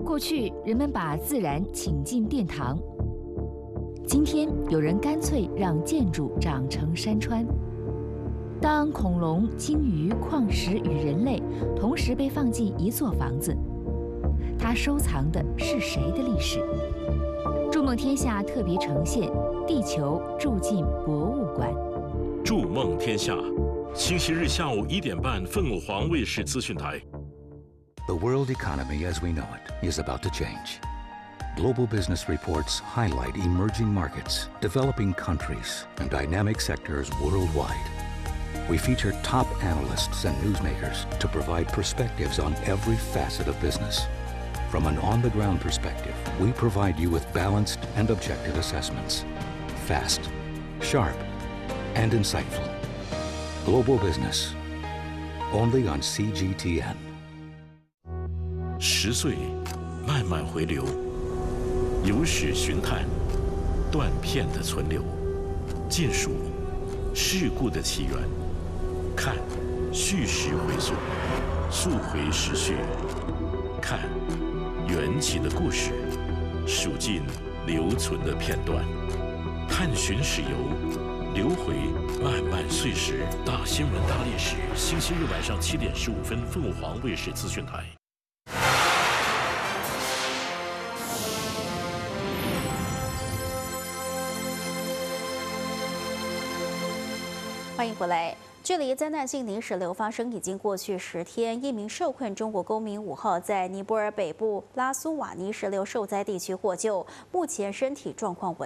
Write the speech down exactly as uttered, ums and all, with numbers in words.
过去，人们把自然请进殿堂，今天有人干脆让建筑长成山川。当恐龙、鲸鱼、矿石与人类同时被放进一座房子，它收藏的是谁的历史？筑梦天下特别呈现《地球住进博物馆》。 筑梦天下，星期日下午一点半，凤凰卫视资讯台。 The world economy as we know it is about to change. Global business reports highlight emerging markets, developing countries, and dynamic sectors worldwide. We feature top analysts and newsmakers to provide perspectives on every facet of business. From an on-the-ground perspective, we provide you with balanced and objective assessments. Fast, sharp, and insightful. Global business, only on C G T N. 十岁，慢慢回流，有史寻探，断片的存留，尽数事故的起源，看叙事回溯，溯回时序，看缘起的故事，数尽留存的片段，探寻史游，流回漫漫岁时。大新闻大历史，星期日晚上七点十五分，凤凰卫视资讯台。 欢迎回来。距离灾难性泥石流发生已经过去十天，一名受困中国公民五号在尼泊尔北部拉苏瓦泥石流受灾地区获救，目前身体状况稳